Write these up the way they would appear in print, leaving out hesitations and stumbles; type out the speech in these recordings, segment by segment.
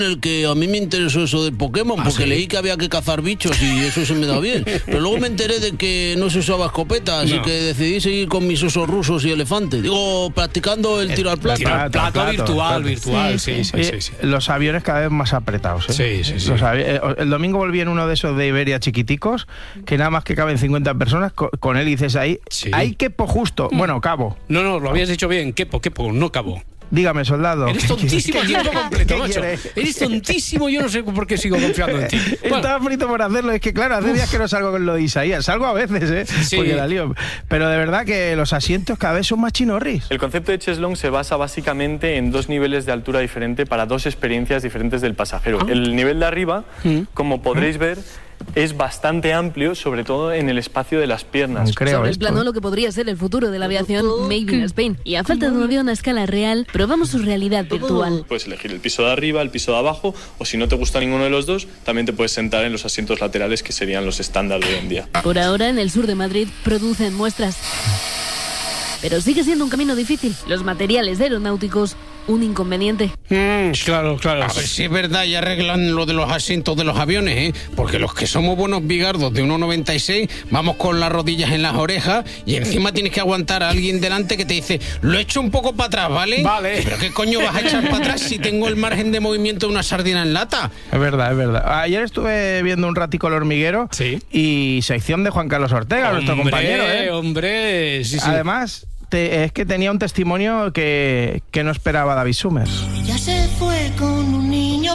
el que a mí me interesó eso del Pokémon, porque leí que había que cazar bichos y eso se me da bien. Pero luego me enteré de que no se usaba escopeta, así que decidí seguir con mis osos rusos y elefantes. Digo, practicando el tiro al plato. Plato virtual, sí. Los aviones cada vez más apretados, ¿eh? Sí. El domingo volví en uno de esos de Iberia chiquiticos, que nada más que caben 50 personas, con él dices ahí, hay quepo justo, bueno, cabo. No, lo habías dicho bien, quepo, no cabo. Dígame, soldado. Eres tontísimo tiempo completo, macho. Eres tontísimo, yo no sé por qué sigo confiando en ti. Estaba frito por hacerlo, es que claro, hace días que no salgo con lo de Isaías. Salgo a veces, porque la lío. Pero de verdad que los asientos cada vez son más chinorris. El concepto de Cheslong se basa básicamente en 2 niveles de altura diferente para 2 experiencias diferentes del pasajero. El nivel de arriba, como podréis ver, es bastante amplio, sobre todo en el espacio de las piernas. Sobre el plano lo que podría ser el futuro de la aviación Made in Spain. Y a falta de un avión a escala real, probamos su realidad virtual. Puedes elegir el piso de arriba, el piso de abajo, o si no te gusta ninguno de los dos, también te puedes sentar en los asientos laterales, que serían los estándar de hoy en día. Por ahora, en el sur de Madrid, producen muestras. Pero sigue siendo un camino difícil. Los materiales aeronáuticos, un inconveniente. Claro. A ver si es verdad y arreglan lo de los asientos de los aviones, ¿eh? Porque los que somos buenos bigardos de 1,96 vamos con las rodillas en las orejas y encima tienes que aguantar a alguien delante que te dice, lo echo un poco para atrás, ¿vale? Vale. ¿Pero qué coño vas a echar para atrás si tengo el margen de movimiento de una sardina en lata? Es verdad. Ayer estuve viendo un ratico El Hormiguero y sección de Juan Carlos Ortega, nuestro compañero, Hombre, sí. Además, es que tenía un testimonio que no esperaba David Summers. Ella se fue con un niño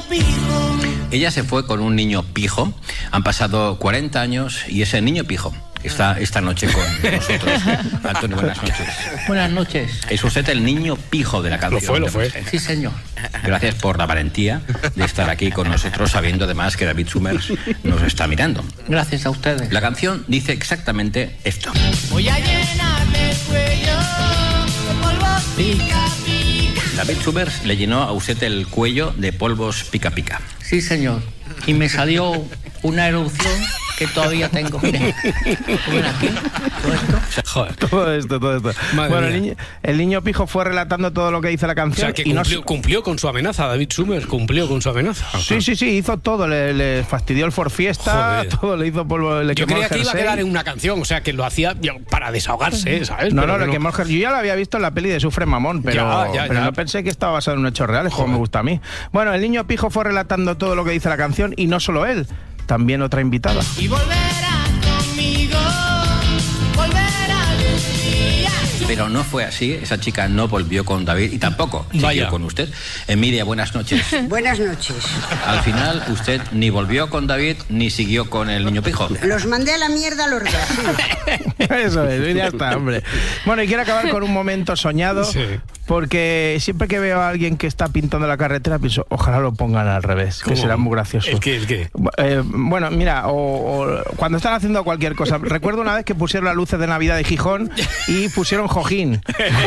pijo. Han pasado 40 años y ese niño pijo está esta noche con nosotros. Antonio, buenas noches. Buenas noches. Es usted el niño pijo de la canción. Lo fue. Sí, señor. Gracias por la valentía de estar aquí con nosotros, sabiendo además que David Summers nos está mirando. Gracias a ustedes. La canción dice exactamente esto. Voy a llenarme el cuello de polvos pica pica. David Summers le llenó a usted el cuello de polvos pica pica. Sí, señor. Y me salió una erupción que todavía tengo. Miren aquí, todo esto. Todo esto. Bueno, el niño pijo fue relatando todo lo que dice la canción. O sea, que cumplió con su amenaza. David Summers cumplió con su amenaza. Sí, hizo todo. Le fastidió el For Fiesta, todo, le hizo polvo. Yo creía que iba a quedar en una canción, o sea, que lo hacía para desahogarse, ¿sabes? No, le quemó el jersey. Yo ya lo había visto en la peli de Sufre Mamón, pero no pensé que estaba basado en hechos reales, como me gusta a mí. Bueno, el niño pijo fue relatando todo lo que dice la canción, y no solo él, también otra invitada. Y volverás conmigo, volverás un día. Pero no fue así, esa chica no volvió con David y tampoco siguió con usted. Emilia, buenas noches. Buenas noches. Al final, usted ni volvió con David ni siguió con el niño pijo. Los mandé a la mierda a los dos. Eso es, ya está, hombre. Bueno, y quiero acabar con un momento soñado. Porque siempre que veo a alguien que está pintando la carretera, pienso, ojalá lo pongan al revés, que será muy gracioso. ¿El qué? Bueno, mira, o cuando están haciendo cualquier cosa. Recuerdo una vez que pusieron las luces de Navidad de Gijón y pusieron Jojín.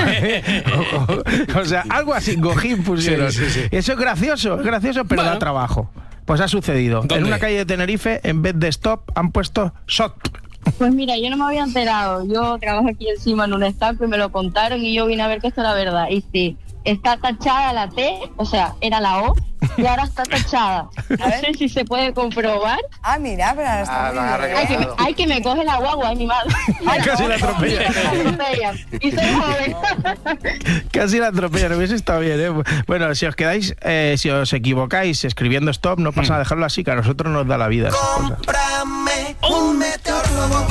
O sea, algo así, Gojín pusieron. Sí. Eso es gracioso, pero da trabajo. Pues ha sucedido. ¿Dónde? En una calle de Tenerife, en vez de stop, han puesto shot. Pues mira, yo no me había enterado. Yo trabajo aquí encima en un estanco y me lo contaron y yo vine a ver que esto era verdad. Y sí, está tachada la T, o sea, era la O, y ahora está tachada. No sé si se puede comprobar. Ah, mira, pero ahora está Ay, que me coge la guagua, mi madre. Casi la atropella. Y soy joven. Casi la atropellan, hubiese estado bien, ¿eh? Bueno, si os quedáis, si os equivocáis escribiendo stop, no pasa nada, dejarlo así, que a nosotros nos da la vida. Cómprame un meteorólogo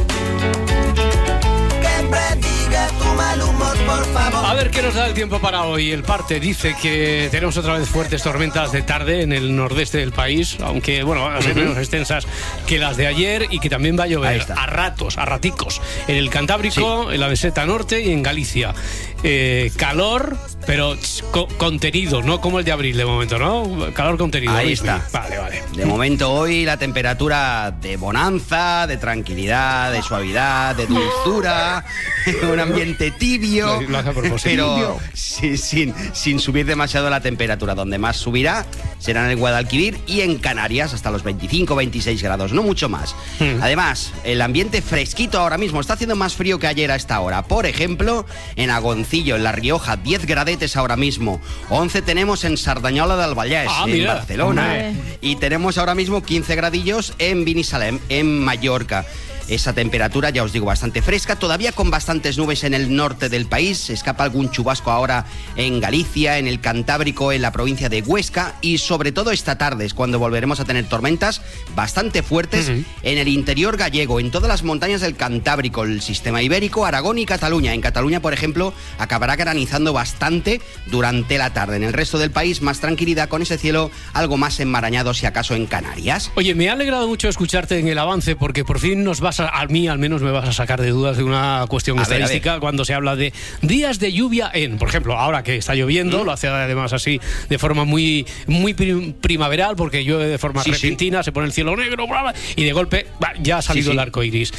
que prediga tu mal humor, por favor. A ver qué nos da el tiempo para hoy. El parte dice que tenemos otra vez fuertes tormentas de tarde en el nordeste del país, aunque bueno, van a ser menos extensas que las de ayer, y que también va a llover a ratos, a raticos, en el Cantábrico, en la meseta norte y en Galicia. Calor, pero contenido, no como el de abril de momento, ¿no? Calor contenido. Ahí está. Vale. De momento hoy la temperatura de bonanza, de tranquilidad, de suavidad, de dulzura, un ambiente tibio, pero sin subir demasiado la temperatura. Donde más subirá será en el Guadalquivir y en Canarias, hasta los 25-26 grados, no mucho más. Además, el ambiente fresquito ahora mismo, está haciendo más frío que ayer a esta hora. Por ejemplo, en Agonzado Castellancillo, en La Rioja, 10 gradetes ahora mismo. 11 tenemos en Sardañola del Vallès, en Barcelona. Y tenemos ahora mismo 15 gradillos en Binissalem, en Mallorca. Esa temperatura, ya os digo, bastante fresca, todavía con bastantes nubes en el norte del país. Se escapa algún chubasco ahora en Galicia, en el Cantábrico, en la provincia de Huesca, y sobre todo esta tarde es cuando volveremos a tener tormentas bastante fuertes en el interior gallego, en todas las montañas del Cantábrico, el sistema ibérico, Aragón y Cataluña. En Cataluña, por ejemplo, acabará granizando bastante durante la tarde. En el resto del país, más tranquilidad, con ese cielo algo más enmarañado, si acaso en Canarias. Oye, me ha alegrado mucho escucharte en el avance, porque por fin nos vas a mí al menos me vas a sacar de dudas de una cuestión estadística cuando se habla de días de lluvia por ejemplo, ahora que está lloviendo, lo hace además así de forma muy primaveral, porque llueve de forma repentina, se pone el cielo negro y de golpe ya ha salido el arco iris.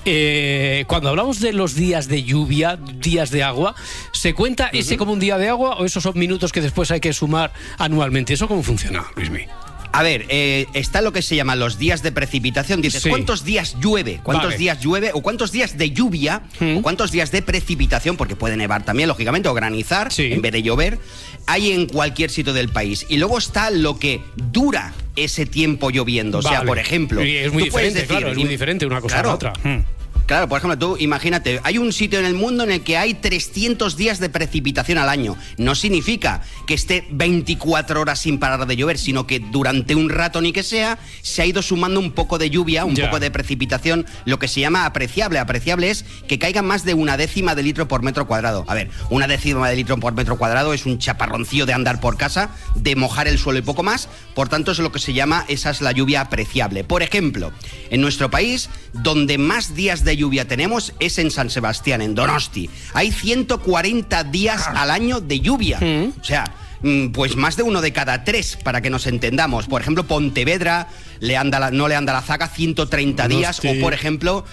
Cuando hablamos de los días de lluvia, días de agua, ¿se cuenta ese como un día de agua o esos son minutos que después hay que sumar anualmente? ¿Eso cómo funciona, Luismi? A ver, está lo que se llaman los días de precipitación. Dices, ¿cuántos días llueve? ¿Cuántos días llueve? ¿O cuántos días de lluvia? ¿O cuántos días de precipitación? Porque puede nevar también, lógicamente, o granizar en vez de llover. Hay en cualquier sitio del país. Y luego está lo que dura ese tiempo lloviendo. O sea, por ejemplo... Y es muy diferente, decir, claro, es muy diferente una cosa a la otra. Claro, por ejemplo, tú imagínate, hay un sitio en el mundo en el que hay 300 días de precipitación al año. No significa que esté 24 horas sin parar de llover, sino que durante un rato ni que sea, se ha ido sumando un poco de lluvia, un poco de precipitación, lo que se llama apreciable. Apreciable es que caiga más de 1/10 de litro por metro cuadrado. A ver, 1/10 de litro por metro cuadrado es un chaparroncillo de andar por casa, de mojar el suelo y poco más. Por tanto, es lo que se llama, esa es la lluvia apreciable. Por ejemplo, en nuestro país, donde más días de lluvia tenemos es en San Sebastián, en Donosti. Hay 140 días al año de lluvia. O sea, pues más de uno de cada 3, para que nos entendamos. Por ejemplo, Pontevedra no le anda la zaga 130 días, o por ejemplo...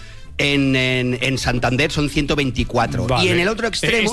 En Santander son 124. Y en el otro extremo,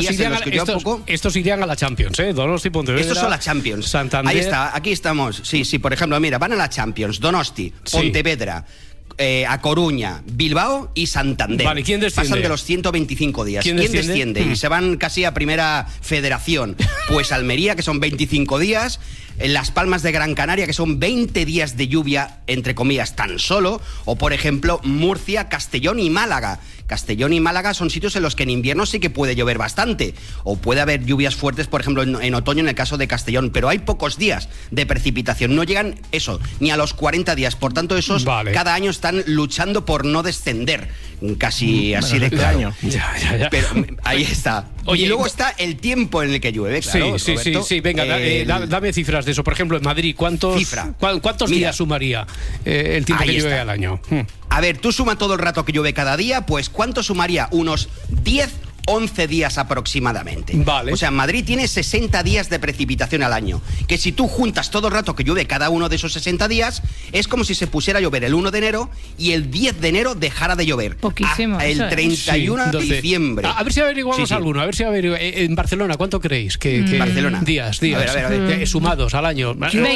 estos irían a la Champions, Donosti, Pontevedra. Estos son la Champions. Santander. Ahí está, aquí estamos. Sí, por ejemplo, mira, van a la Champions, Donosti, Pontevedra, a Coruña, Bilbao y Santander. Vale, ¿quién desciende? Pasan de los 125 días. ¿Quién desciende? Y se van casi a primera federación. Pues Almería, que son 25 días. En Las Palmas de Gran Canaria, que son 20 días de lluvia, entre comillas, tan solo. O, por ejemplo, Murcia, Castellón y Málaga. Castellón y Málaga son sitios en los que en invierno sí que puede llover bastante. O puede haber lluvias fuertes, por ejemplo, en otoño, en el caso de Castellón. Pero hay pocos días de precipitación. No llegan, ni a los 40 días. Por tanto, esos cada año están luchando por no descender. Casi así de claro. Ya. Pero ahí está. Oye, y luego está el tiempo en el que llueve, claro. Sí. Venga, dame cifras de eso. Por ejemplo, en Madrid, ¿cuántos días sumaría el tiempo que llueve al año? A ver, tú suma todo el rato que llueve cada día, pues ¿cuánto sumaría? Unos 11 días aproximadamente. Vale. O sea, Madrid tiene 60 días de precipitación al año. Que si tú juntas todo el rato que llueve cada uno de esos 60 días, es como si se pusiera a llover el 1 de enero y el 10 de enero dejara de llover. Poquísimo. El 31 de diciembre. A ver si averiguamos alguno. A ver si en Barcelona, ¿cuánto creéis que Barcelona. Días. A ver. Sumados al año.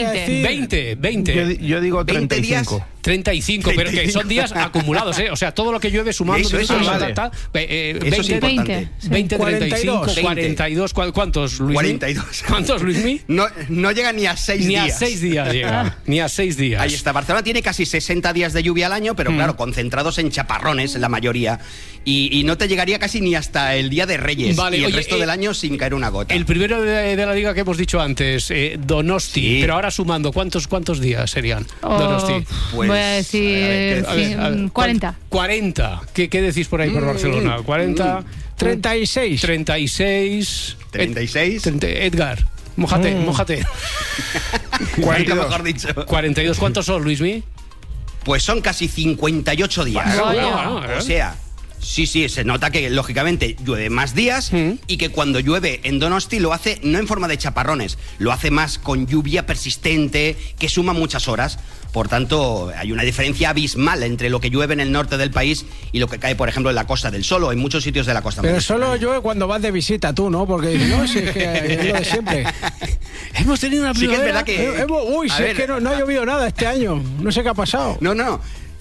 20. Yo digo 35. 35, pero que son días acumulados, O sea, todo lo que llueve sumando. Eso es importante. 20, 35, 42. ¿Cuántos, Luismi? 42. ¿Cuántos, Luismi? No llega ni a 6 días. Ni a 6 días llega. Ni a 6 días. Ahí está. Barcelona tiene casi 60 días de lluvia al año, pero claro, concentrados en chaparrones, la mayoría. Y no te llegaría casi ni hasta el Día de Reyes. Vale, y el resto del año sin caer una gota. El primero de la liga que hemos dicho antes, Donosti. Sí. Pero ahora sumando, ¿cuántos días serían Donosti? Pues, voy a decir 40. 40. ¿Qué decís por ahí por Barcelona? 40. 36. Edgar, mójate. 42. Mejor dicho. 42. ¿Cuántos son, Luismi? Pues son casi 58 días. O sea, sí, se nota que lógicamente llueve más días y que cuando llueve en Donosti lo hace no en forma de chaparrones, lo hace más con lluvia persistente que suma muchas horas. Por tanto, hay una diferencia abismal entre lo que llueve en el norte del país y lo que cae, por ejemplo, en la Costa del Sol o en muchos sitios de la costa. Pero solo llueve cuando vas de visita tú, ¿no? Porque no, si es que es lo de siempre. Hemos tenido una primavera. Sí que es verdad que... es que no ha llovido nada este año. No sé qué ha pasado. No.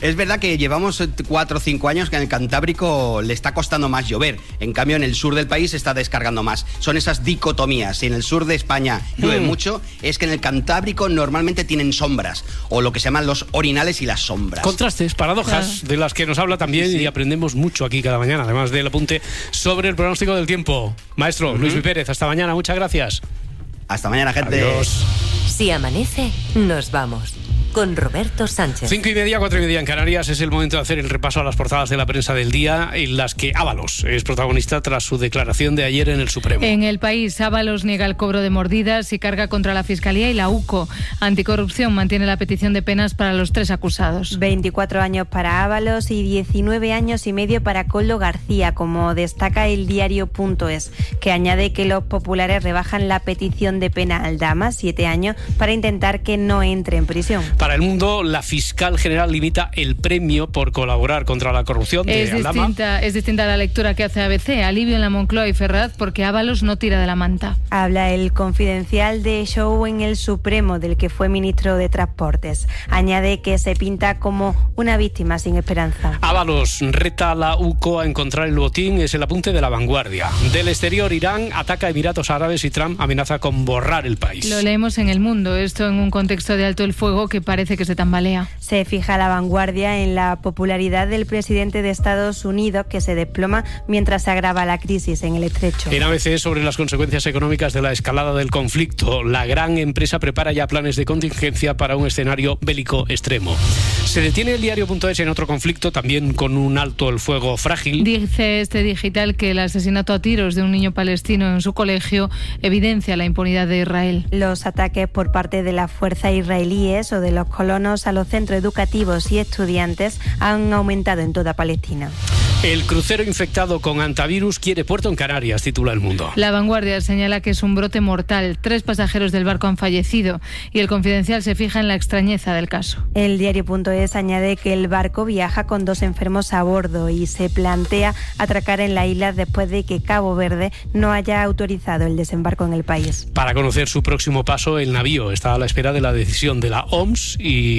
Es verdad que llevamos 4 o 5 años que en el Cantábrico le está costando más llover. En cambio, en el sur del país se está descargando más. Son esas dicotomías. Si en el sur de España llueve mucho, es que en el Cantábrico normalmente tienen sombras, o lo que se llaman los orinales y las sombras. Contrastes, paradojas, de las que nos habla también y aprendemos mucho aquí cada mañana, además del apunte sobre el pronóstico del tiempo. Maestro Luis Pérez, hasta mañana, muchas gracias. Hasta mañana, gente. Adiós. Si amanece, nos vamos. Con Roberto Sánchez. 5:30, 4:30 en Canarias. Es el momento de hacer el repaso a las portadas de la prensa del día, en las que Ábalos es protagonista tras su declaración de ayer en el Supremo. En El País, Ábalos niega el cobro de mordidas y carga contra la Fiscalía y la UCO. Anticorrupción mantiene la petición de penas para los 3 acusados. 24 años para Ábalos y 19 años y medio para Koldo García, como destaca el diario.es, que añade que los populares rebajan la petición de pena al Aldama, 7 años, para intentar que no entre en prisión. Para El Mundo, la fiscal general limita el premio por colaborar contra la corrupción de Aldama. Es distinta a la lectura que hace ABC. Alivio en la Moncloa y Ferraz porque Ábalos no tira de la manta. Habla el Confidencial de show en el Supremo, del que fue ministro de Transportes. Añade que se pinta como una víctima sin esperanza. Ábalos reta a la UCO a encontrar el botín, es el apunte de La Vanguardia. Del exterior, Irán ataca a Emiratos Árabes y Trump amenaza con borrar el país. Lo leemos en El Mundo, esto en un contexto de alto el fuego que parece que se tambalea. Se fija La Vanguardia en la popularidad del presidente de Estados Unidos, que se desploma mientras se agrava la crisis en el Estrecho. En ABC, sobre las consecuencias económicas de la escalada del conflicto, la gran empresa prepara ya planes de contingencia para un escenario bélico extremo. Se detiene el diario.es en otro conflicto, también con un alto el fuego frágil. Dice este digital que el asesinato a tiros de un niño palestino en su colegio evidencia la impunidad de Israel. Los ataques por parte de las fuerzas israelíes o de los colonos a los centros educativos y estudiantes han aumentado en toda Palestina. El crucero infectado con antivirus quiere puerto en Canarias, titula El Mundo. La Vanguardia señala que es un brote mortal. 3 pasajeros del barco han fallecido y el Confidencial se fija en la extrañeza del caso. El diario.es añade que el barco viaja con 2 enfermos a bordo y se plantea atracar en la isla después de que Cabo Verde no haya autorizado el desembarco en el país. Para conocer su próximo paso, el navío está a la espera de la decisión de la OMS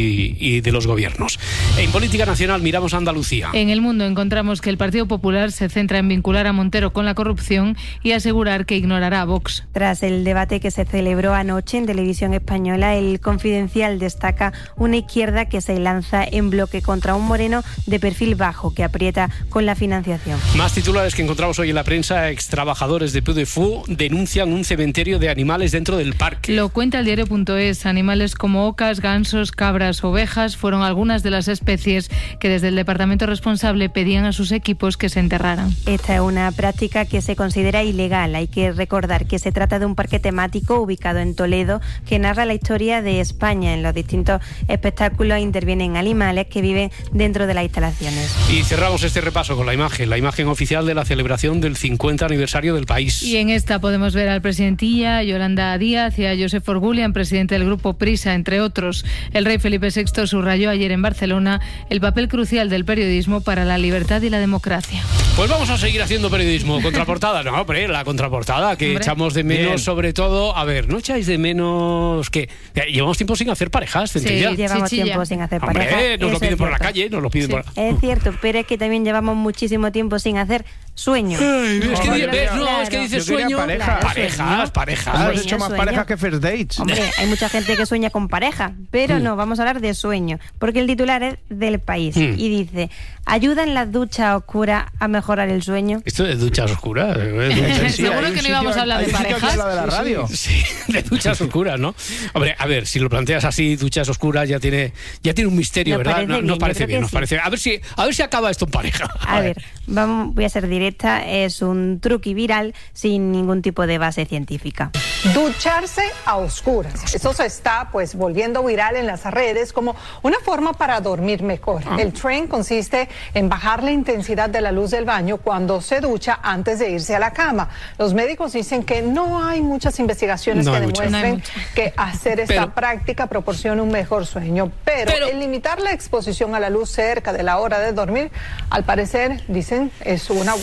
y de los gobiernos. En política nacional miramos a Andalucía. En El Mundo encontramos que el Partido Popular se centra en vincular a Montero con la corrupción y asegurar que ignorará a Vox. Tras el debate que se celebró anoche en Televisión Española, el Confidencial destaca una izquierda que se lanza en bloque contra un Moreno de perfil bajo que aprieta con la financiación. Más titulares que encontramos hoy en la prensa. Extrabajadores de Puy de Fou denuncian un cementerio de animales dentro del parque. Lo cuenta el diario.es. Animales como ocas, gansos, cabras, ovejas fueron algunas de las especies que desde el departamento responsable pedían a sus equipos que se enterraran. Esta es una práctica que se considera ilegal. Hay que recordar que se trata de un parque temático ubicado en Toledo que narra la historia de España. En los distintos espectáculos intervienen animales que viven dentro de las instalaciones. Y cerramos este repaso con la imagen oficial de la celebración del 50 aniversario del país. Y en esta podemos ver al presidentilla, a Yolanda Díaz y a Josep Orgulian, presidente del grupo Prisa, entre otros. El rey Felipe VI subrayó ayer en Barcelona el papel crucial del periodismo para la libertad y la democracia. Pues vamos a seguir haciendo periodismo. Contraportada, no, hombre, la contraportada que echamos de menos. Bien. Sobre todo, a ver, ¿no echáis de menos que llevamos tiempo sin hacer parejas, Centella? Sí, llevamos tiempo sin hacer parejas. Nos lo piden por la calle, nos lo piden por... Es cierto, pero es que también llevamos muchísimo tiempo sin hacer sueño. Ay, es que dices sueño. Parejas. Hemos hecho más parejas que first dates. Hombre, hay mucha gente que sueña con pareja, pero no, vamos a hablar de sueño, porque el titular es del País y dice: ¿ayudan las duchas oscuras a mejorar el sueño? ¿Esto de duchas oscuras? Seguro que no íbamos a hablar de parejas. De la radio. Sí, de duchas oscuras, ¿no? Hombre, a ver, si lo planteas así, duchas oscuras ya tiene un misterio, ¿verdad? Nos parece bien. A ver si acaba esto en pareja. A ver, voy a ser directa, es un truqui viral sin ningún tipo de base científica. Ducharse a oscuras. Eso se está pues volviendo viral en las redes como una forma para dormir mejor. El trend consiste en bajar la intensidad de la luz del baño cuando se ducha antes de irse a la cama. Los médicos dicen que no hay muchas investigaciones que demuestren que hacer esta práctica proporciona un mejor sueño, pero el limitar la exposición a la luz cerca de la hora de dormir, al parecer, dicen, es una buena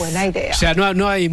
buena idea. O sea, no hay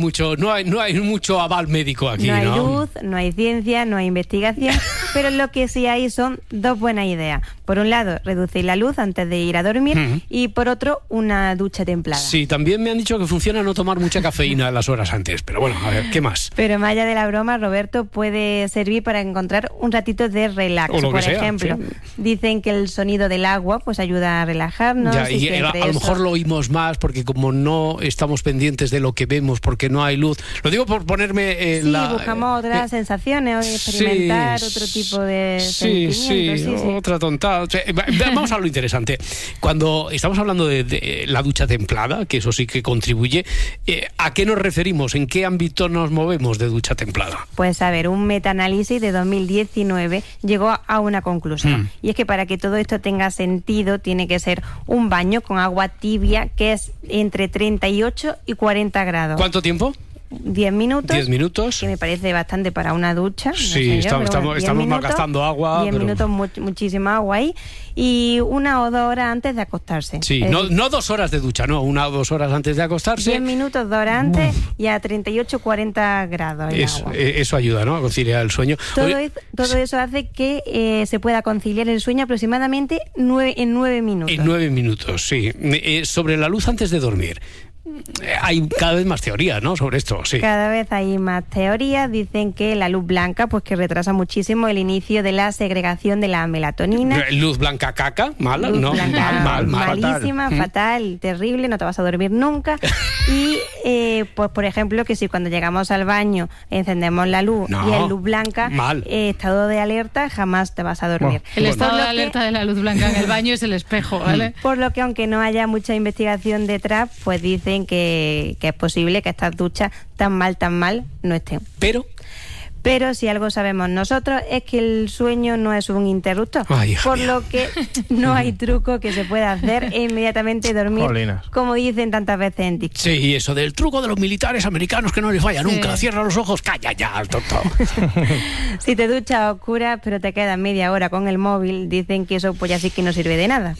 mucho aval médico aquí, ¿no? Hay luz, no hay ciencia, no hay investigación, pero lo que sí hay son dos buenas ideas. Por un lado, reducir la luz antes de ir a dormir y por otro, una ducha templada. Sí, también me han dicho que funciona no tomar mucha cafeína las horas antes, pero bueno, a ver, ¿qué más? Pero más allá de la broma, Roberto, puede servir para encontrar un ratito de relax. O lo por que sea, ejemplo, sí. Dicen que el sonido del agua pues ayuda a relajarnos. Ya, y a lo mejor lo oímos más porque como no estamos pendientes de lo que vemos porque no hay luz. Lo digo por ponerme en buscamos otras sensaciones o experimentar otro tipo de sentimientos. Otra tontada. O sea, vamos a lo interesante. Cuando estamos hablando de la ducha templada, que eso sí que contribuye, ¿a qué nos referimos? ¿En qué ámbito nos movemos de ducha templada? Pues a ver, un metaanálisis de 2019 llegó a una conclusión. Y es que para que todo esto tenga sentido, tiene que ser un baño con agua tibia que es entre 38 y 40 grados. ¿Cuánto tiempo? 10 minutos. 10 minutos. Que me parece bastante para una ducha. Sí, estamos gastando agua. 10 minutos, muchísima agua ahí. Y 1 o 2 horas antes de acostarse. Sí, no 2 horas de ducha, no, 1 o 2 horas antes de acostarse. 10 minutos, 2 horas antes y a 38 40 grados. Eso ayuda, ¿no? A conciliar el sueño. Todo eso hace que se pueda conciliar el sueño aproximadamente en 9 minutos. En 9 minutos, sí. Sobre la luz antes de dormir. Hay cada vez más teorías, ¿no? Sobre esto, sí. Cada vez hay más teorías. Dicen que la luz blanca, pues que retrasa muchísimo el inicio de la segregación de la melatonina. Luz blanca caca, mala, luz no, blanca, mal, malísima, fatal, terrible, no te vas a dormir nunca. Y pues por ejemplo que si cuando llegamos al baño encendemos la luz y es luz blanca, estado de alerta, jamás te vas a dormir. El estado de alerta de la luz blanca en el baño es el espejo, ¿vale? Por lo que aunque no haya mucha investigación detrás, pues dicen que es posible que estas duchas tan mal no estén. Pero si algo sabemos nosotros es que el sueño no es un interruptor, por lo que no hay truco que se pueda hacer e inmediatamente dormir, como dicen tantas veces en TikTok. Sí, y eso del truco de los militares americanos que no les falla nunca. Cierra los ojos, calla ya, tonto. Si te duchas a oscuras pero te quedas media hora con el móvil, dicen que eso pues ya sí que no sirve de nada.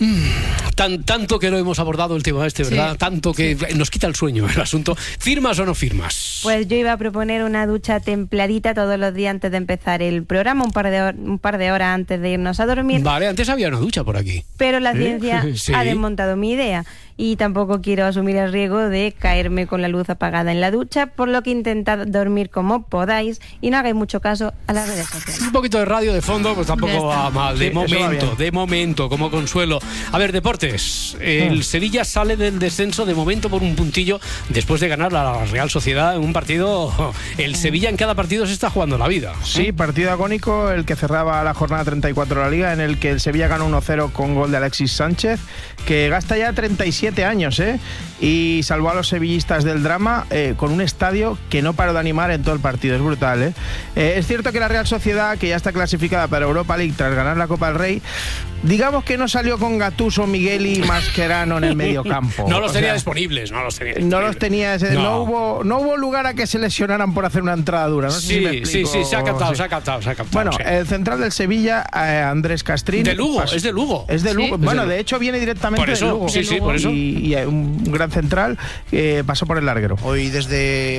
Tanto que lo hemos abordado el tema ¿verdad? Sí. Tanto que nos quita el sueño el asunto. ¿Firmas o no firmas? Pues yo iba a proponer una ducha templadita todos los días antes de empezar el programa, un par de horas antes de irnos a dormir. Vale, antes había una ducha por aquí. Pero la ciencia ha desmontado mi idea y tampoco quiero asumir el riesgo de caerme con la luz apagada en la ducha, por lo que intentad dormir como podáis y no hagáis mucho caso a las redes sociales. Un poquito de radio de fondo, pues tampoco va mal. De momento, como consuelo. A ver, deportes. El Sevilla sale del descenso de momento por un puntillo después de ganar a la Real Sociedad en un partido. El Sevilla en cada partido se está jugando la vida. Sí, partido agónico, el que cerraba la jornada 34 de la Liga, en el que el Sevilla ganó 1-0 con gol de Alexis Sánchez, que gasta ya 37 años, y salvó a los sevillistas del drama con un estadio que no paró de animar en todo el partido. Es brutal, Es cierto que la Real Sociedad, que ya está clasificada para Europa League tras ganar la Copa del Rey, digamos que no salió con Gattuso, Miguel y Mascherano en el mediocampo. No los tenía disponibles, no los tenía. No los tenía, no hubo lugar a que se lesionaran por hacer una entrada dura. No sé si me explico. Sí, se ha captado. Bueno, el central del Sevilla, Andrés Castrín. De Lugo, es de Lugo. Es de Lugo. Bueno, de hecho viene directamente de Lugo. Sí, por eso. Y un gran central que pasó por el larguero. Hoy desde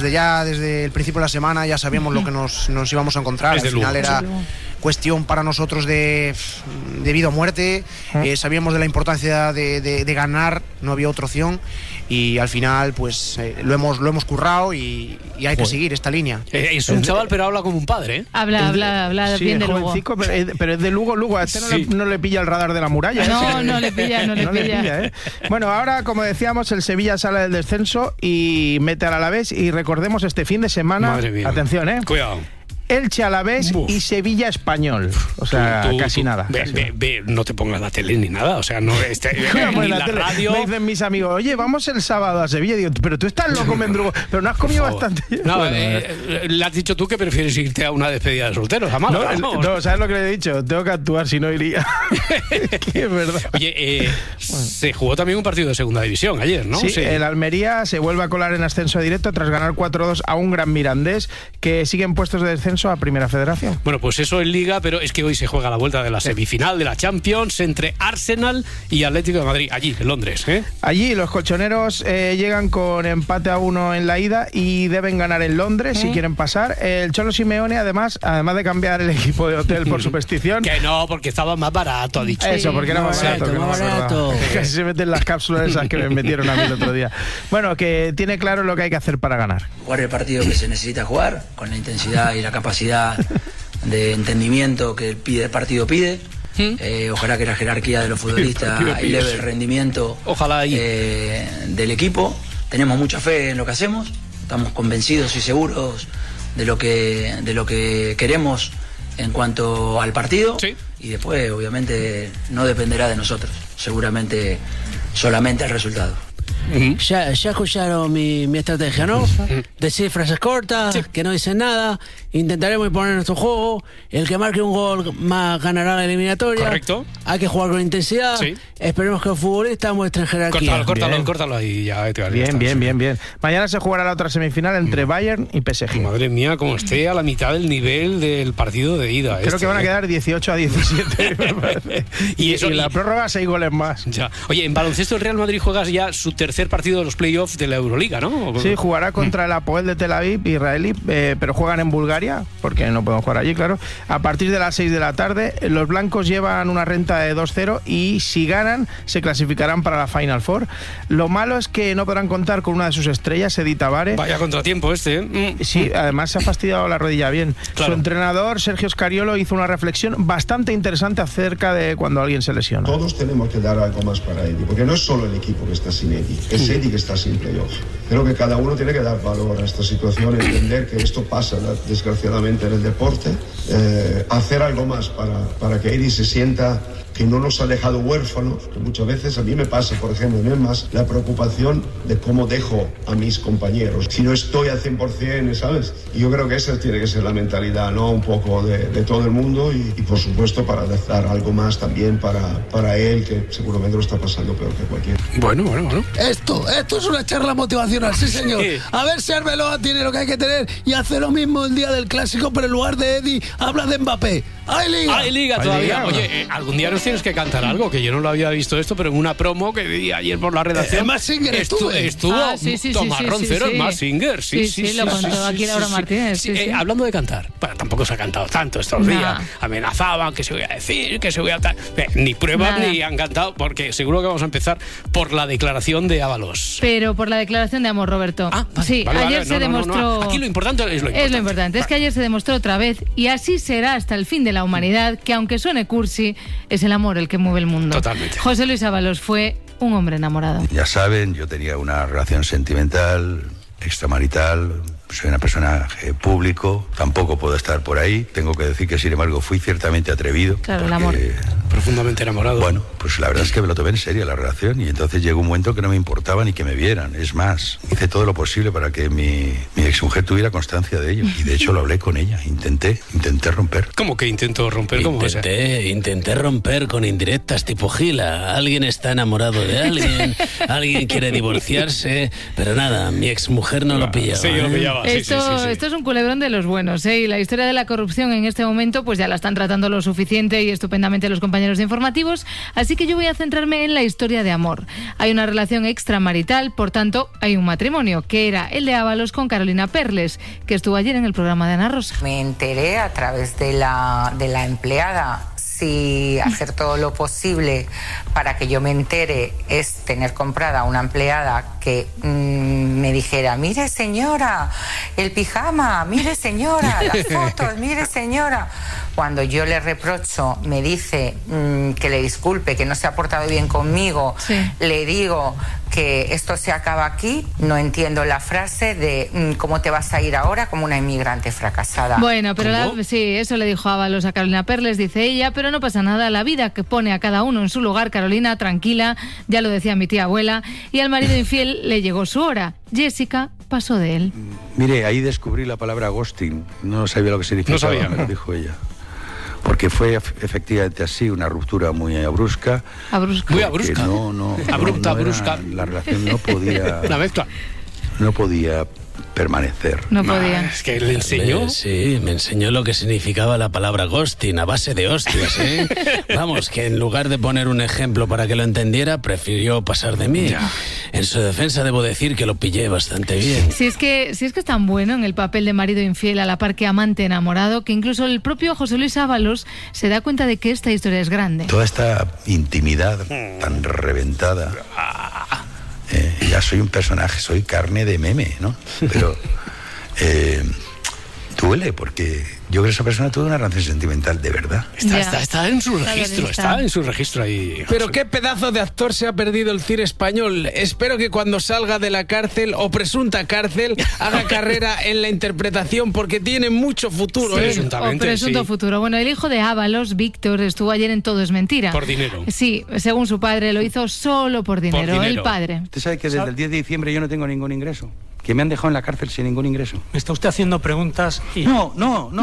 el principio de la semana ya sabíamos lo que nos íbamos a encontrar. Al final era cuestión para nosotros de vida o muerte. Sabíamos de la importancia de ganar, no había otra opción. Y al final pues lo hemos currado y hay que seguir esta línea. Es un chaval pero habla como un padre, Habla sí, bien de Lugo. Pero es de Lugo. A este no le pilla el radar de la muralla. No le pilla. Bueno, ahora como decíamos, el Sevilla sale del descenso y mete al Alavés. Y recordemos este fin de semana, atención, cuidado, Elche Alavés y Sevilla Español. O sea, casi nada. No te pongas la tele ni nada. O sea, no ni la radio. Me dicen mis amigos, oye, vamos el sábado a Sevilla. Digo, pero tú estás loco, Mendrugo. Pero no has comido bastante. No, le has dicho tú que prefieres irte a una despedida de solteros, a Málaga. No, ¿sabes lo que le he dicho? Tengo que actuar, si no iría. Que es verdad. Oye, se jugó también un partido de segunda división ayer, ¿no? Sí, el Almería se vuelve a colar en ascenso directo tras ganar 4-2 a un Gran Mirandés, que sigue en puestos de descenso ascenso a Primera Federación. Bueno, pues eso en Liga, pero es que hoy se juega la vuelta de la semifinal de la Champions entre Arsenal y Atlético de Madrid, allí, en Londres. Allí los colchoneros llegan con empate a 1 en la ida y deben ganar en Londres si quieren pasar. El Cholo Simeone, además de cambiar el equipo de hotel por superstición... Que no, porque estaba más barato, ha dicho. Eso, porque era más barato. Casi se meten las cápsulas esas que me metieron a mí el otro día. Bueno, que tiene claro lo que hay que hacer para ganar. Jugar el partido que se necesita jugar, con la intensidad y la capacidad de entendimiento que el partido pide. Ojalá que la jerarquía de los futbolistas eleve el rendimiento del equipo. Tenemos mucha fe en lo que hacemos, estamos convencidos y seguros de lo que queremos en cuanto al partido, y después obviamente no dependerá de nosotros, seguramente solamente el resultado. Ya escucharon mi estrategia, ¿no? Decir frases cortas, que no dicen nada. Intentaremos imponer nuestro juego. El que marque un gol más ganará la eliminatoria. Correcto. Hay que jugar con intensidad. Esperemos que los futbolistas muestren jerarquía. Córtalo ahí ya. Bien. Mañana se jugará la otra semifinal entre Bayern y PSG. Madre mía, como esté a la mitad del nivel del partido de ida. Creo que van a quedar 18-17, me parece. y la prórroga 6 goles más. Ya. Oye, en baloncesto el Real Madrid juega ya su tercer partido de los playoffs de la Euroliga, ¿no? Sí, jugará contra el Hapoel de Tel Aviv, israelí, pero juegan en Bulgaria, porque no podemos jugar allí, claro. A partir de las 6 de la tarde, los blancos llevan una renta de 2-0 y si ganan, se clasificarán para la Final Four. Lo malo es que no podrán contar con una de sus estrellas, Edi Tabárez. Vaya contratiempo este, Sí, además se ha fastidiado la rodilla bien. Claro. Su entrenador, Sergio Scariolo, hizo una reflexión bastante interesante acerca de cuando alguien se lesiona. Todos tenemos que dar algo más para Edi, porque no es solo el equipo que está sin Edi, es Edi que está sin playoff. Creo que cada uno tiene que dar valor a esta situación, entender que esto pasa desgraciadamente en el deporte, hacer algo más para que Edi se sienta que no nos ha dejado huérfanos, que muchas veces a mí me pasa, por ejemplo, no es más la preocupación de cómo dejo a mis compañeros, si no estoy al 100%, ¿sabes? Y yo creo que esa tiene que ser la mentalidad, ¿no? Un poco de todo el mundo y por supuesto para dar algo más también para él, que seguramente lo está pasando peor que cualquiera. Bueno. Esto es una charla motivacional, sí señor. A ver si Arbeloa tiene lo que hay que tener y hace lo mismo el día del clásico, pero en lugar de Edi habla de Mbappé. ¡Hay liga todavía! Oye, algún día nos tienes que cantar algo, que yo no lo había visto esto, pero en una promo que vi ayer por la redacción. Mask Singer estuvo Tomás Roncero, el Mask Singer. Sí, lo contó aquí Laura Martínez. Hablando de cantar, bueno, tampoco se ha cantado tanto estos días. Amenazaban que se voy a decir, que se voy a... Ni pruebas ni han cantado, porque seguro que vamos a empezar por la declaración de Ábalos. Pero por la declaración de amor, Roberto. Ayer se demostró... Aquí lo importante es lo importante. Es lo importante, es que ayer se demostró otra vez, y así será hasta el fin de la humanidad, que aunque suene cursi, es el amor el que mueve el mundo. Totalmente. José Luis Ábalos fue un hombre enamorado. Ya saben, yo tenía una relación sentimental, extramarital. Soy una persona público, tampoco puedo estar por ahí. Tengo que decir que, sin embargo, fui ciertamente atrevido. Claro, el amor. Profundamente enamorado. Bueno, pues la verdad es que me lo tomé en serio la relación y entonces llegó un momento que no me importaba ni que me vieran. Es más, hice todo lo posible para que mi exmujer tuviera constancia de ello. Y de hecho lo hablé con ella. Intenté romper. ¿Cómo que intentó romper? Intenté romper con indirectas tipo Gila. Alguien está enamorado de alguien, alguien quiere divorciarse, pero nada, mi exmujer no lo pillaba. Sí, lo pillaba. Esto es un culebrón de los buenos, ¿eh? Y la historia de la corrupción en este momento pues ya la están tratando lo suficiente y estupendamente los compañeros de informativos, así que yo voy a centrarme en la historia de amor. Hay una relación extramarital, por tanto hay un matrimonio, que era el de Ábalos con Carolina Perles, que estuvo ayer en el programa de Ana Rosa. Me enteré a través de la empleada. Si hacer todo lo posible para que yo me entere es tener comprada una empleada que me dijera, mire señora, el pijama, mire señora, las fotos, mire señora. Cuando yo le reprocho, me dice que le disculpe, que no se ha portado bien conmigo, le digo que esto se acaba aquí, no entiendo la frase de cómo te vas a ir ahora como una inmigrante fracasada. Bueno, pero sí, eso le dijo Ábalos a Carolina Perles, dice ella, pero no pasa nada, la vida que pone a cada uno en su lugar, Carolina, tranquila, ya lo decía mi tía abuela, y al marido infiel le llegó su hora. Jessica pasó de él. Mire, ahí descubrí la palabra ghosting, no sabía lo que significaba, me lo dijo ella. Porque fue efectivamente así, una ruptura muy brusca. Muy abrupta. Brusca. La relación no podía... La mezcla. no podía permanecer. No podía. Es que le enseñó. Sí, me enseñó lo que significaba la palabra ghosting a base de hostias, ¿eh? Vamos, que en lugar de poner un ejemplo para que lo entendiera, prefirió pasar de mí. Ya. En su defensa debo decir que lo pillé bastante bien. Si es que es tan bueno en el papel de marido infiel a la par que amante enamorado, que incluso el propio José Luis Ábalos se da cuenta de que esta historia es grande. Toda esta intimidad tan reventada. Ya soy un personaje, soy carne de meme, ¿no? Pero duele, porque yo creo que esa persona tuvo una relación sentimental de verdad. Está en su registro, está en su registro ahí. Pero qué pedazo de actor se ha perdido el cine español. Espero que cuando salga de la cárcel o presunta cárcel haga carrera en la interpretación, porque tiene mucho futuro. Sí, o presunto futuro. Bueno, el hijo de Ábalos, Víctor, estuvo ayer en Todo es mentira. Por dinero. Sí, según su padre, lo hizo solo por dinero. El padre. Usted sabe que desde el 10 de diciembre yo no tengo ningún ingreso. Que me han dejado en la cárcel sin ningún ingreso. Me está usted haciendo preguntas y... No,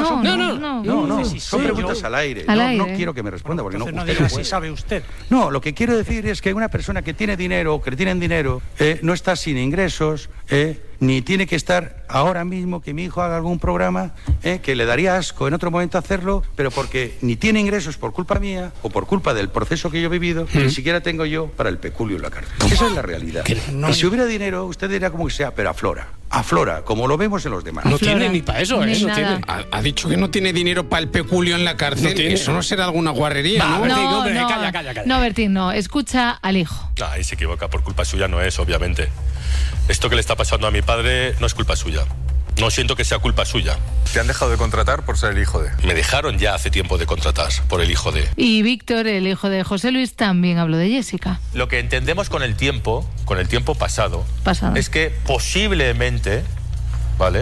son preguntas al aire. No quiero que me responda porque no diga si sabe usted. No, lo que quiero decir es que una persona que tiene dinero o que le tienen dinero no está sin ingresos, ni tiene que estar ahora mismo que mi hijo haga algún programa que le daría asco en otro momento hacerlo, pero porque ni tiene ingresos por culpa mía o por culpa del proceso que yo he vivido, ni siquiera tengo yo para el peculio en la cárcel. Esa es la realidad. Y si hubiera dinero, usted dirá como que sea, pero aflora, como lo vemos en los demás. No tiene ni para eso, ni no tiene. Ha dicho que no tiene dinero para el peculio en la cárcel. No, eso no será alguna guarrería, ¿no? Calla. No, Bertín, no. Escucha al hijo. Ahí se equivoca, por culpa suya no es, obviamente. Esto que le está pasando a mi padre no es culpa suya. No siento que sea culpa suya. ¿Te han dejado de contratar por ser el hijo de? Me dejaron ya hace tiempo de contratar por el hijo de. Y Víctor, el hijo de José Luis, también habló de Jessica. Lo que entendemos con el tiempo pasado. Es que posiblemente, ¿vale?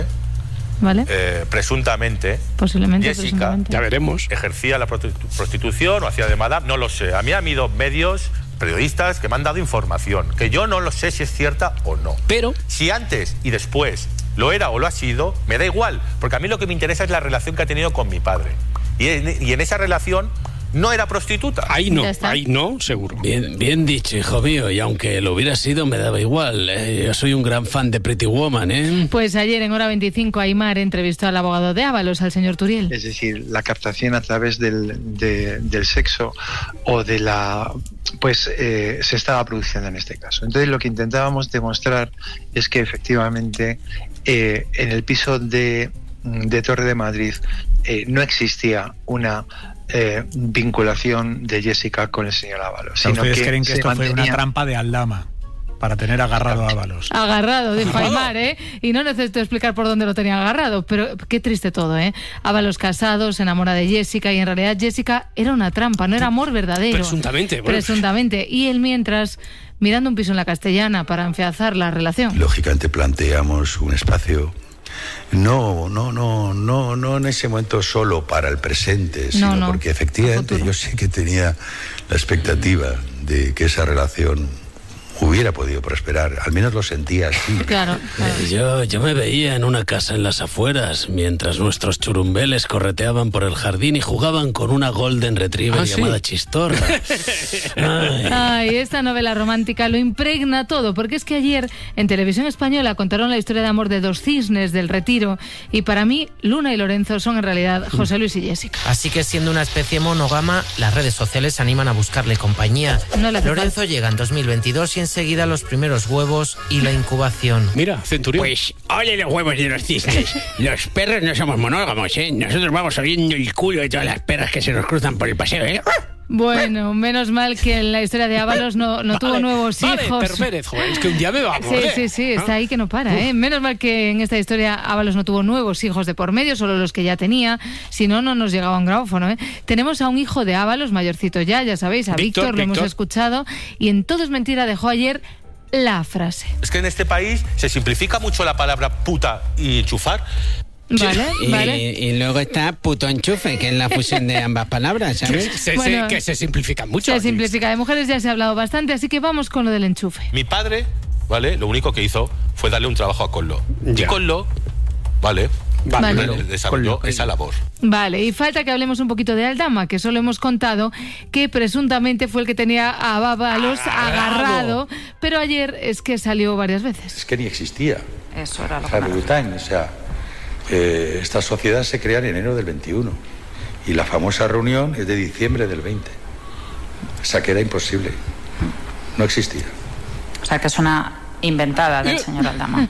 Presuntamente, Jessica, ya veremos, ejercía la prostitución o hacía de madame, no lo sé. A mí han habido medios, periodistas que me han dado información, que yo no lo sé si es cierta o no. Pero si antes y después lo era o lo ha sido, me da igual, porque a mí lo que me interesa es la relación que ha tenido con mi padre. Y en esa relación no era prostituta. Ahí no, seguro. Bien dicho, hijo mío, y aunque lo hubiera sido, me daba igual. Yo soy un gran fan de Pretty Woman, ¿eh? Pues ayer en Hora 25, Aimar entrevistó al abogado de Ábalos, al señor Turiel. Es decir, la captación a través del sexo o de la... pues se estaba produciendo en este caso. Entonces lo que intentábamos demostrar es que efectivamente en el piso de Torre de Madrid no existía una vinculación de Jessica con el señor Ábalos. Sino ¿ustedes creen que esto fue una trampa de Aldama para tener agarrado a Ábalos? Agarrado, dijo Aimar, y no necesito explicar por dónde lo tenía agarrado, pero qué triste todo, Ábalos casado, se enamora de Jessica y en realidad Jessica era una trampa, no era amor verdadero. Presuntamente. Y él mientras mirando un piso en la Castellana para afianzar la relación. Lógicamente planteamos un espacio no en ese momento solo para el presente, sino porque efectivamente yo sí que tenía la expectativa de que esa relación hubiera podido prosperar, al menos lo sentía así. Claro. Yo me veía en una casa en las afueras mientras nuestros churumbeles correteaban por el jardín y jugaban con una golden retriever llamada Chistorra. Ay, esta novela romántica lo impregna todo, porque es que ayer en Televisión Española contaron la historia de amor de dos cisnes del Retiro y para mí Luna y Lorenzo son en realidad José Luis y Jessica. Así que siendo una especie monógama, las redes sociales animan a buscarle compañía. Lorenzo llega en 2022 y enseguida los primeros huevos y la incubación. Mira, Centurión. Pues, ole los huevos de los cisnes. Los perros no somos monógamos, Nosotros vamos oliendo el culo de todas las perras que se nos cruzan por el paseo, Bueno, menos mal que en la historia de Ábalos no tuvo nuevos hijos. Pérez, joder, es que un día me va a morder. Sí, está ahí que no para, Menos mal que en esta historia Ábalos no tuvo nuevos hijos de por medio, solo los que ya tenía, si no nos llegaba un grabófono, Tenemos a un hijo de Ábalos, mayorcito ya sabéis, a Víctor, lo hemos escuchado, y en Todo es mentira dejó ayer la frase. Es que en este país se simplifica mucho la palabra puta y enchufar. Vale. Y luego está puto enchufe, que es la fusión de ambas palabras, ¿sabes? Que se simplifica mucho. Se simplifica. De mujeres ya se ha hablado bastante, así que vamos con lo del enchufe. Mi padre, ¿vale? Lo único que hizo fue darle un trabajo a Collo. Y Collo, ¿vale? Vale. Desarrolló esa labor. Vale, y falta que hablemos un poquito de Aldama, que solo hemos contado que presuntamente fue el que tenía a Ábalos agarrado, pero ayer es que salió varias veces. Es que ni existía. Eso era lo que esta sociedad se crea en enero del 21 y la famosa reunión es de diciembre del 20. O sea que era imposible. No existía. O sea que es una inventada del señor Aldama.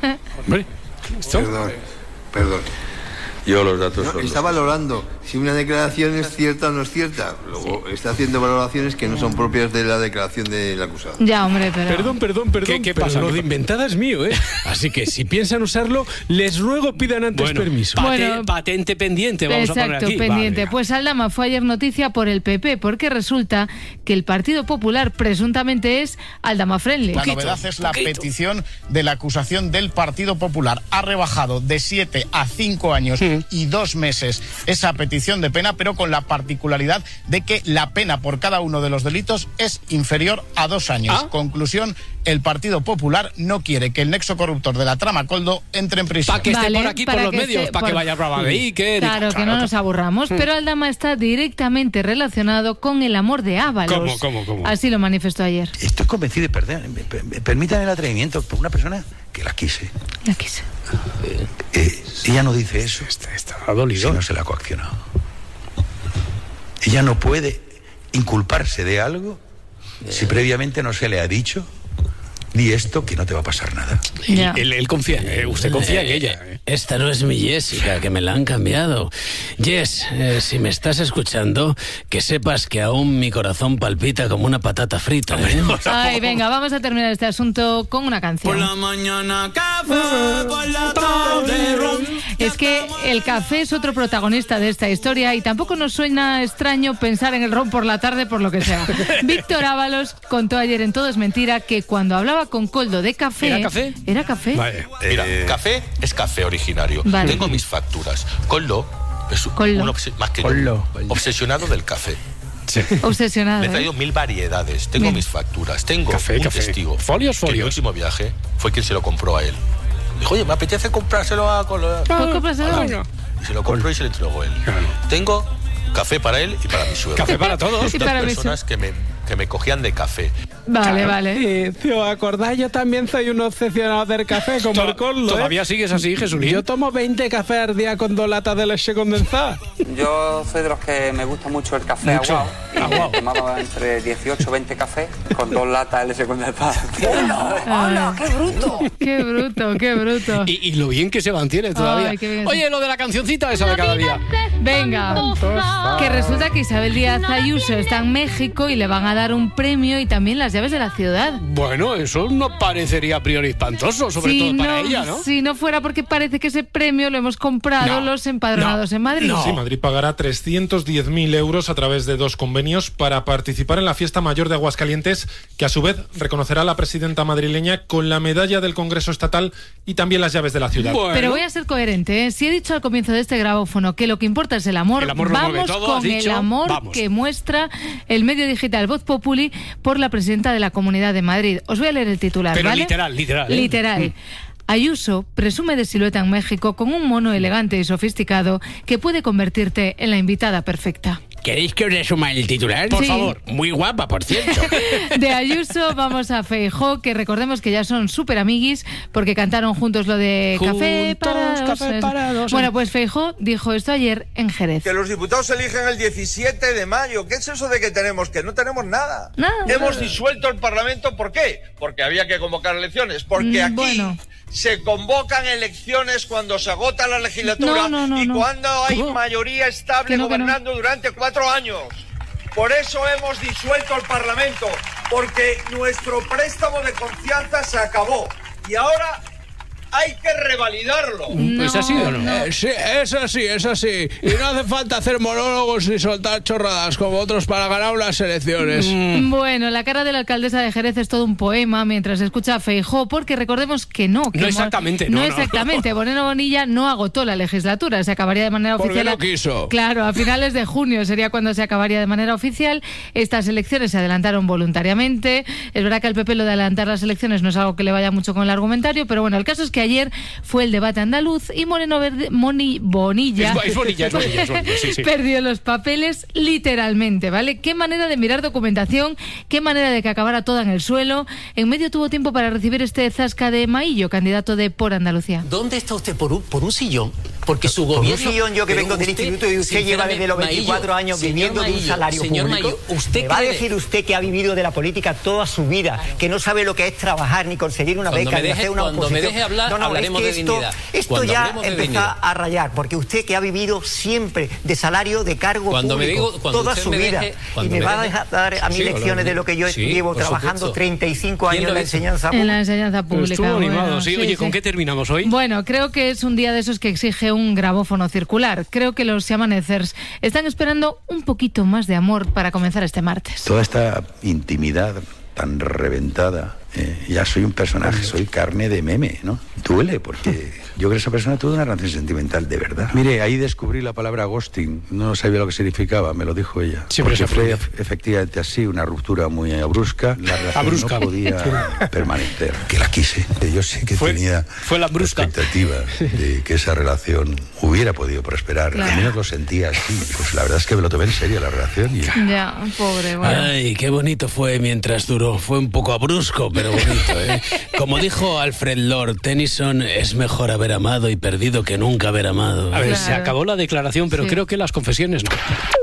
Perdón. Yo los datos son está valorando si una declaración es cierta o no es cierta. Luego está haciendo valoraciones que no son propias de la declaración del acusado. Ya, hombre, pero... Perdón. ¿Qué pasa? Lo de inventada es mío, ¿eh? Así que si piensan usarlo, les ruego pidan antes permiso. Patente pendiente, vamos a poner aquí. Exacto, pendiente. Vale. Pues Aldama fue ayer noticia por el PP, porque resulta que el Partido Popular presuntamente es Aldama friendly. La novedad es la petición de la acusación del Partido Popular. Ha rebajado de 7 a 5 años y 2 meses esa petición de pena, pero con la particularidad de que la pena por cada uno de los delitos es inferior a 2 años. Conclusión, el Partido Popular no quiere que el nexo corruptor de la trama Koldo entre en prisión. Para que esté por aquí, por los medios, para que vaya a Brava de Iker. Claro, que no nos aburramos. Pero Aldama está directamente relacionado con el amor de Ábalos. ¿Cómo? Así lo manifestó ayer. Estoy convencido de perder. Permítanme el atrevimiento por una persona que la quise. Ella no dice eso. Está dolido. Si no se la ha coaccionado. Ella no puede inculparse de algo si previamente no se le ha dicho di esto que no te va a pasar nada. Él confía, usted confía en ella. Esta no es mi Jessica, que me la han cambiado. Jess, si me estás escuchando, que sepas que aún mi corazón palpita como una patata frita. Ay, venga, vamos a terminar este asunto con una canción. Por la mañana café, por la tarde ron. Es que el café es otro protagonista de esta historia y tampoco nos suena extraño pensar en el ron por la tarde por lo que sea. Víctor Ábalos contó ayer en Todo es Mentira que cuando hablaba con Koldo de café... ¿Era café? Era café. Vale. Mira, café es café originario. Vale. Tengo mis facturas. Koldo es más que yo, obsesionado del café. Sí. Obsesionado. Me he traído 1000 variedades. Tengo mis facturas. Tengo un testigo. Folios. Que el último viaje fue quien se lo compró a él. Dijo, oye, me apetece comprárselo a Koldo. Y se lo compró y se lo entregó él. Tengo café para él y para mi suegro. Café para todos. Dos personas que me cogían de café. Vale. Si os acordáis, yo también soy un obsesionado del café, como el Koldo. ¿Todavía sigues así, Jesulín? Yo tomo 20 cafés al día con 2 latas de leche condensada. Yo soy de los que me gusta mucho el café aguado. Y he tomado entre 18 o 20 cafés con 2 latas de leche condensada. ¡Hola! ¡Qué bruto! Y lo bien que se mantiene todavía. Oye, lo de la cancioncita esa de cada día. Venga, que resulta que Isabel Díaz Ayuso está en México y le van a dar un premio y también las llaves de la ciudad. Bueno, eso no parecería a priori espantoso, sobre todo para ella, ¿no? Si no fuera porque parece que ese premio lo hemos comprado los empadronados en Madrid. Sí, Madrid pagará 310.000 euros a través de 2 convenios para participar en la fiesta mayor de Aguascalientes, que a su vez reconocerá a la presidenta madrileña con la medalla del Congreso Estatal y también las llaves de la ciudad. Bueno. Pero voy a ser coherente, ¿eh? Si he dicho al comienzo de este grabófono que lo que importa es el amor vamos con el amor que muestra el medio digital Voz Populi por la presidenta de la Comunidad de Madrid. Os voy a leer el titular, pero ¿vale? Literal. Ayuso presume de silueta en México con un mono elegante y sofisticado que puede convertirte en la invitada perfecta. ¿Queréis que os resuma el titular? Por favor. Muy guapa, por cierto. De Ayuso vamos a Feijóo, que recordemos que ya son súper amiguis porque cantaron juntos lo de Café Parados. Bueno, pues Feijóo dijo esto ayer en Jerez. Que los diputados se eligen el 17 de mayo. ¿Qué es eso de que tenemos? Que no tenemos nada. Hemos disuelto el Parlamento. ¿Por qué? Porque había que convocar elecciones. Porque aquí se convocan elecciones cuando se agota la legislatura y cuando hay mayoría estable gobernando durante 4 años. Por eso hemos disuelto el Parlamento, porque nuestro préstamo de confianza se acabó y ahora hay que revalidarlo. ¿Es así o no? Sí, es así. Y no hace falta hacer monólogos ni soltar chorradas como otros para ganar unas elecciones. Bueno, la cara de la alcaldesa de Jerez es todo un poema mientras escucha a Feijóo, porque recordemos que no exactamente. Moreno Bonilla no agotó la legislatura, se acabaría de manera oficial. Porque no quiso. Claro, a finales de junio sería cuando se acabaría de manera oficial. Estas elecciones se adelantaron voluntariamente. Es verdad que al PP lo de adelantar las elecciones no es algo que le vaya mucho con el argumentario, pero bueno, el caso es que que ayer fue el debate andaluz y Moreno Bonilla sí. Perdió los papeles literalmente, ¿vale? Qué manera de mirar documentación, qué manera de que acabara toda en el suelo. En medio tuvo tiempo para recibir este zasca de Maillo, candidato de Por Andalucía. ¿Dónde está usted? ¿Por un sillón? Porque su gobierno... Por un sillón, yo que vengo del instituto y usted lleva desde los 24 años viviendo de un salario público. Maillo, ¿usted ¿me va a decir usted que ha vivido de la política toda su vida, que no sabe lo que es trabajar, ni conseguir una beca, ni hacer una oposición? Cuando me deje hablar, hablaremos de dignidad. Esto ya empieza a rayar, porque usted que ha vivido siempre de salario, de cargo público, toda su vida, y me va a dar a mí lecciones de lo que yo llevo trabajando 35 años en la enseñanza pública. En la enseñanza pública. Estuvo animado, sí. Oye, ¿con qué terminamos hoy? Bueno, creo que es un día de esos que exige un grabófono circular. Creo que los Yamanecers están esperando un poquito más de amor para comenzar este martes. Toda esta intimidad tan reventada, ya soy un personaje, soy carne de meme, ¿no? Duele, porque yo creo que esa persona tuvo una relación sentimental de verdad. Mire, ahí descubrí la palabra ghosting, no sabía lo que significaba, me lo dijo ella. Porque fue efectivamente así, una ruptura muy brusca, la relación no podía permanecer. Que la quise, yo sé que tenía la expectativa de que esa relación hubiera podido prosperar, al menos lo sentía así. Pues la verdad es que me lo tomé en serio la relación. Y... Ya, pobre, bueno. Ay, qué bonito fue mientras duró, fue un poco brusco, pero bonito, ¿eh? Como dijo Alfred Lord Tennyson, es mejor haber amado y perdido que nunca haber amado. A ver, se acabó la declaración, pero creo que las confesiones no.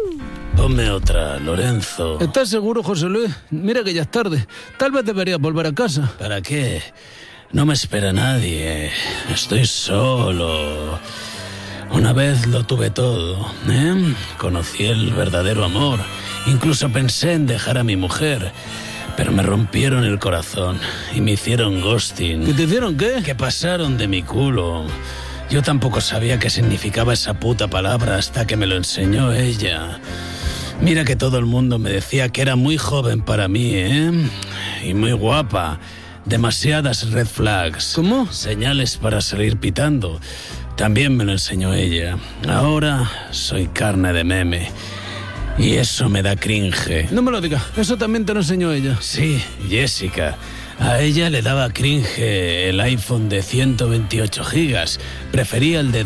Ponme otra, Lorenzo. ¿Estás seguro, José Luis? Mira que ya es tarde. Tal vez deberías volver a casa. ¿Para qué? No me espera nadie. Estoy solo. Una vez lo tuve todo, ¿eh? Conocí el verdadero amor. Incluso pensé en dejar a mi mujer. Pero me rompieron el corazón y me hicieron ghosting. ¿Qué te hicieron qué? Que pasaron de mi culo. Yo tampoco sabía qué significaba esa puta palabra hasta que me lo enseñó ella. Mira que todo el mundo me decía que era muy joven para mí, ¿eh? Y muy guapa. Demasiadas red flags. ¿Cómo? Señales para salir pitando. También me lo enseñó ella. Ahora soy carne de meme. Y eso me da cringe. No me lo digas, eso también te lo enseñó ella. Sí, Jessica. A ella le daba cringe el iPhone de 128 gigas. Prefería el de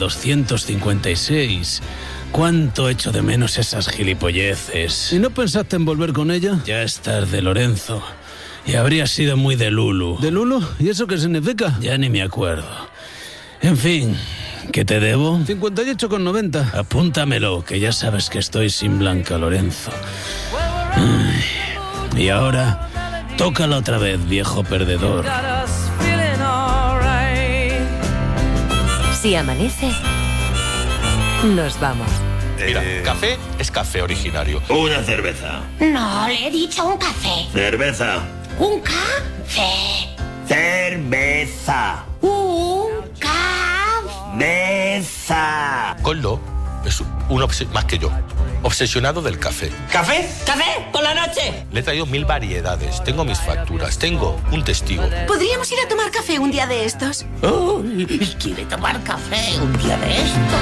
256. ¿Cuánto echo de menos esas gilipolleces? ¿Y no pensaste en volver con ella? Ya es tarde, Lorenzo. Y habría sido muy de Lulu. ¿De Lulu? ¿Y eso qué significa? Ya ni me acuerdo. En fin... ¿Qué te debo? 58,90. Apúntamelo, que ya sabes que estoy sin Blanca, Lorenzo. Ay, y ahora, tócala otra vez, viejo perdedor. Si amanece, nos vamos. Mira, café es café originario. Una cerveza. No, le he dicho un café. Cerveza. Un café. Cerveza. Un café. Mesa. Coldo es más que yo, obsesionado del café. ¿Café? ¿Café? ¿Por la noche? Le he traído 1000 variedades, tengo mis facturas, tengo un testigo. ¿Podríamos ir a tomar café un día de estos? ¿Quiere tomar café un día de estos?